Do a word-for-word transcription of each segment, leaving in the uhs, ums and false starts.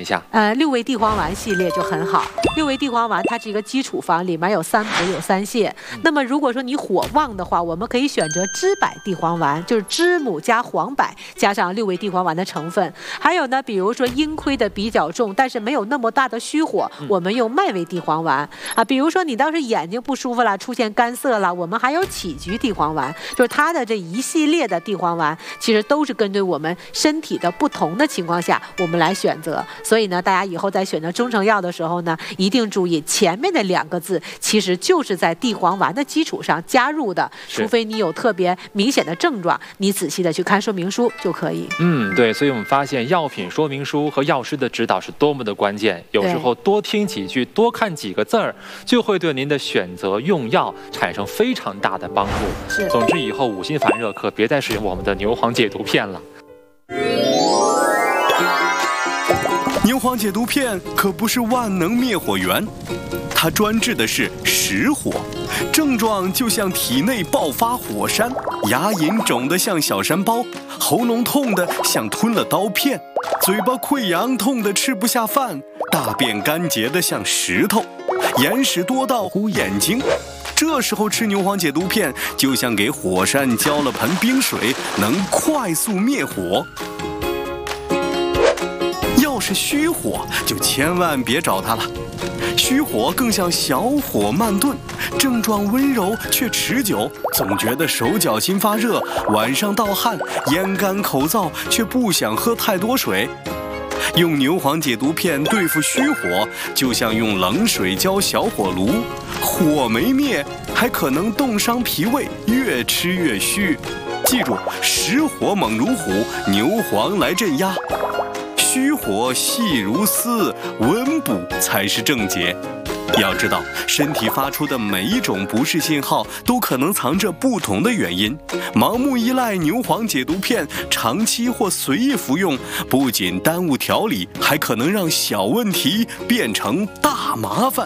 一下。 呃，六味地黄丸系列就很好。六味地黄丸它是一个基础方，里面有三补有三泻。嗯、那么如果说你火旺的话，我们可以选择知柏地黄丸，就是知母加黄柏加上六味地黄丸的成分。还有呢，比如说阴亏的比较重，但是没有那么大的虚火，嗯、我们用麦味地黄丸啊。比如说你当时眼睛不舒服了，出现干涩了，我们还有杞菊地黄丸，就是它的这一系列的地黄丸，其实都是针对我们身体的不同的情况下，我们来选择。所以呢，大家以后在选择中成药的时候呢，一定注意前面的两个字，其实就是在地黄丸的基础上加入的，除非你有特别明显的症状，你仔细的去看说明书就可以。 嗯，对，所以我们发现药品说明书和药师的指导是多么的关键，有时候多听几句，多看几个字儿，就会对您的选择用药产生非常大的帮助。 是， 总之以后五心烦热可别再使用我们的牛黄解毒片了。 牛黄解毒片可不是万能灭火源，它专治的是实火，症状就像体内爆发火山，牙龈肿得像小山包，喉咙痛得像吞了刀片，嘴巴溃疡痛得吃不下饭，大便干结得像石头，眼屎多到糊眼睛。这时候吃牛黄解毒片，就像给火山浇了盆冰水，能快速灭火。要是虚火，就千万别找它了。虚火更像小火慢炖，症状温柔却持久，总觉得手脚心发热，晚上盗汗，咽干口燥，却不想喝太多水。用牛黄解毒片对付虚火，就像用冷水浇小火炉，火没灭，还可能冻伤脾胃，越吃越虚。记住，实火猛如虎，牛黄来镇压。虚火细如丝，温补才是正解。要知道，身体发出的每一种不适信号都可能藏着不同的原因。盲目依赖牛黄解毒片，长期或随意服用，不仅耽误调理，还可能让小问题变成大麻烦。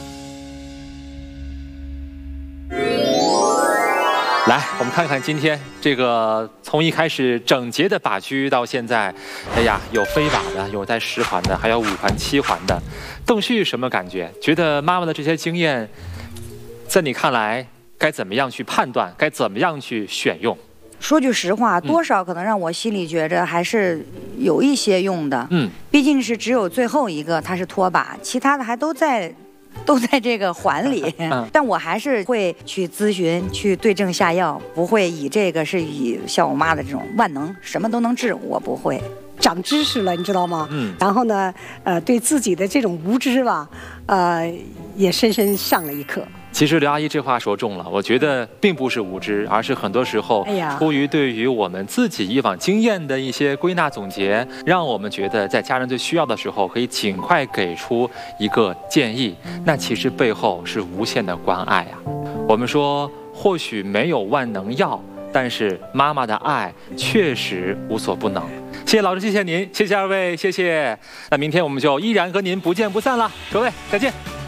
来，我们看看今天这个从一开始整洁的把区到现在，哎呀，有飞把的，有带十环的，还有五环、七环的。邓旭什么感觉？觉得妈妈的这些经验，在你看来该怎么样去判断？该怎么样去选用？ 说句实话，多少可能让我心里觉着还是有一些用的。嗯，毕竟是只有最后一个它是拖把，其他的还都在。都在这个环里，但我还是会去咨询，去对症下药，不会以这个是以像我妈的这种万能，什么都能治，我不会。 长知识了，你知道吗？嗯。然后呢，呃，对自己的这种无知吧，呃，也深深上了一课。 其实刘阿姨这话说中了，我觉得并不是无知，而是很多时候出于对于我们自己以往经验的一些归纳总结，让我们觉得在家人最需要的时候可以尽快给出一个建议，那其实背后是无限的关爱啊。我们说或许没有万能药，但是妈妈的爱确实无所不能。谢谢老师，谢谢您，谢谢二位，谢谢。那明天我们就依然和您不见不散了，各位再见。